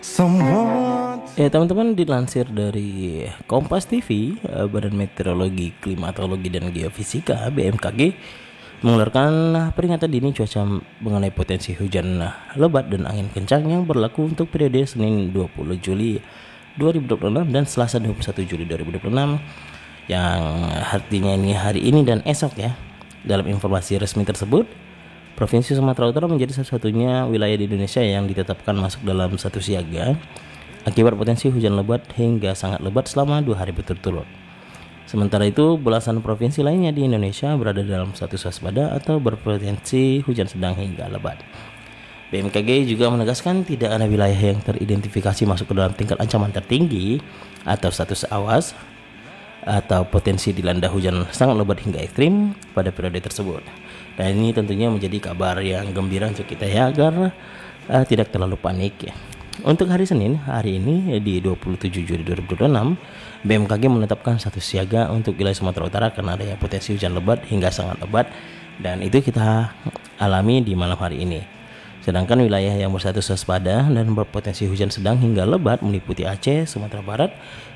Ya teman-teman, dilansir dari Kompas TV, Badan Meteorologi, Klimatologi dan Geofisika BMKG mengeluarkan peringatan dini cuaca mengenai potensi hujan lebat dan angin kencang yang berlaku untuk periode Senin 20 Juli 2026 dan Selasa 21 Juli 2026, yang artinya ini hari ini dan esok ya. Dalam informasi resmi tersebut, Provinsi Sumatera Utara menjadi satu-satunya wilayah di Indonesia yang ditetapkan masuk dalam status siaga akibat potensi hujan lebat hingga sangat lebat selama 2 hari berturut-turut. Sementara itu, belasan provinsi lainnya di Indonesia berada dalam status waspada atau berpotensi hujan sedang hingga lebat. BMKG juga menegaskan tidak ada wilayah yang teridentifikasi masuk ke dalam tingkat ancaman tertinggi atau status awas atau potensi dilanda hujan sangat lebat hingga ekstrim pada periode tersebut. Dan ini tentunya menjadi kabar yang gembira untuk kita ya, agar tidak terlalu panik ya. Untuk hari Senin, hari ini di 27 Juli 2026, BMKG menetapkan status siaga untuk wilayah Sumatera Utara karena adanya potensi hujan lebat hingga sangat lebat, dan itu kita alami di malam hari ini. Sedangkan wilayah yang berstatus waspada dan berpotensi hujan sedang hingga lebat meliputi Aceh, Sumatera Barat,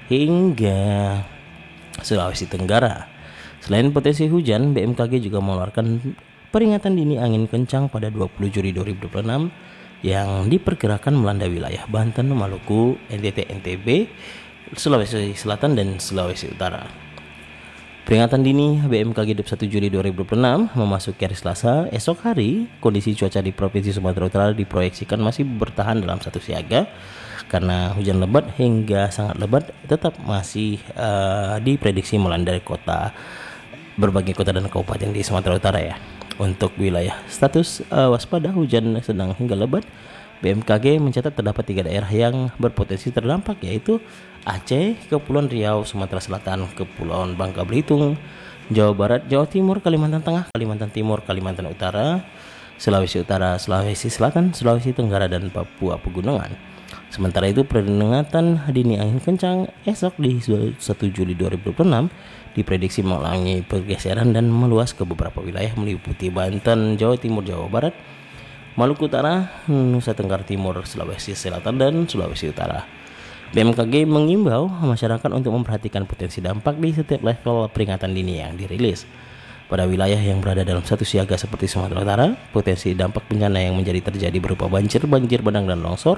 hingga Sulawesi Tenggara. Selain potensi hujan, BMKG juga mengeluarkan peringatan dini angin kencang pada 20 Juli 2026 yang diperkirakan melanda wilayah Banten, Maluku, NTT, NTB, Sulawesi Selatan, dan Sulawesi Utara. Peringatan dini BMKG 21 Juli 2026 memasuki hari Selasa. Esok hari, kondisi cuaca di Provinsi Sumatera Utara diproyeksikan masih bertahan dalam status siaga karena hujan lebat hingga sangat lebat tetap masih diprediksi melanda berbagai kota dan kabupaten di Sumatera Utara ya. Untuk wilayah status waspada hujan sedang hingga lebat, BMKG mencatat terdapat 3 daerah yang berpotensi terdampak, yaitu Aceh, Kepulauan Riau, Sumatera Selatan, Kepulauan Bangka Belitung, Jawa Barat, Jawa Timur, Kalimantan Tengah, Kalimantan Timur, Kalimantan Utara, Sulawesi Utara, Sulawesi Selatan, Sulawesi Tenggara, dan Papua Pegunungan. Sementara itu, peringatan dini angin kencang esok di 1 Juli 2026 diprediksi mengalami pergeseran dan meluas ke beberapa wilayah meliputi Banten, Jawa Timur, Jawa Barat, Maluku Utara, Nusa Tenggara Timur, Sulawesi Selatan, dan Sulawesi Utara. BMKG mengimbau masyarakat untuk memperhatikan potensi dampak di setiap level peringatan dini yang dirilis. Pada wilayah yang berada dalam status siaga seperti Sumatera Utara, potensi dampak bencana yang menjadi terjadi berupa banjir bandang, dan longsor.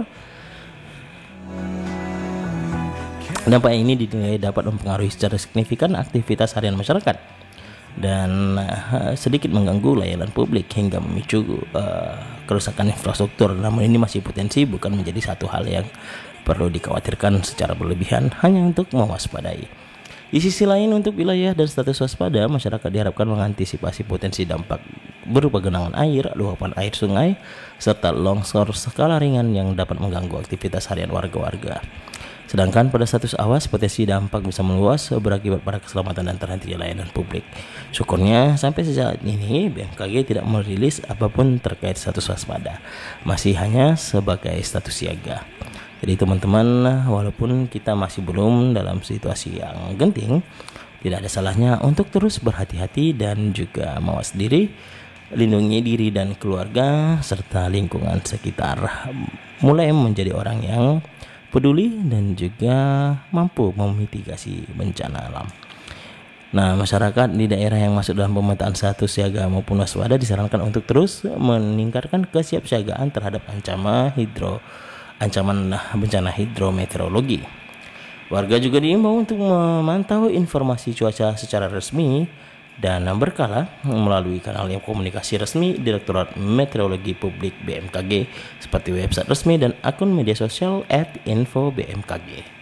Dampak ini dinilai dapat mempengaruhi secara signifikan aktivitas harian masyarakat dan sedikit mengganggu layanan publik hingga memicu kerusakan infrastruktur. Namun ini masih potensi, bukan menjadi satu hal yang perlu dikhawatirkan secara berlebihan, hanya untuk mewaspadai. Di sisi lain, untuk wilayah dan status waspada, masyarakat diharapkan mengantisipasi potensi dampak berupa genangan air, luapan air sungai, serta longsor skala ringan yang dapat mengganggu aktivitas harian warga-warga. Sedangkan pada status awas, potensi dampak bisa meluas berakibat pada keselamatan dan terhentinya layanan publik. Syukurnya sampai saat ini BMKG tidak merilis apapun terkait status waspada, masih hanya sebagai status siaga. Jadi teman-teman, walaupun kita masih belum dalam situasi yang genting, tidak ada salahnya untuk terus berhati-hati dan juga mawas diri, lindungi diri dan keluarga serta lingkungan sekitar, mulai menjadi orang yang peduli dan juga mampu memitigasi bencana alam. Nah, masyarakat di daerah yang masuk dalam pemetaan status siaga maupun waspada disarankan untuk terus meningkatkan kesiapsiagaan terhadap ancaman bencana hidrometeorologi. Warga juga diimbau untuk memantau informasi cuaca secara resmi dan berkala melalui kanal komunikasi resmi Direktorat Meteorologi Publik BMKG seperti website resmi dan akun media sosial @info BMKG.